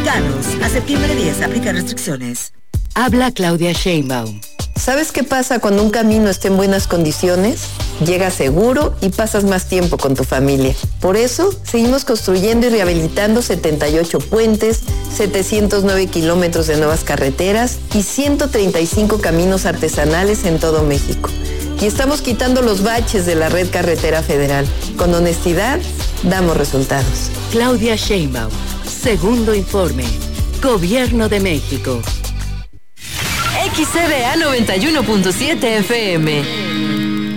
Mexicanos. A septiembre 10, aplica restricciones. Habla Claudia Sheinbaum. ¿Sabes qué pasa cuando un camino está en buenas condiciones? Llegas seguro y pasas más tiempo con tu familia. Por eso, seguimos construyendo y rehabilitando 78 puentes, 709 kilómetros de nuevas carreteras y 135 caminos artesanales en todo México. Y estamos quitando los baches de la red carretera federal. Con honestidad, damos resultados. Claudia Sheinbaum. Segundo informe. Gobierno de México. XCDA 91.7 FM.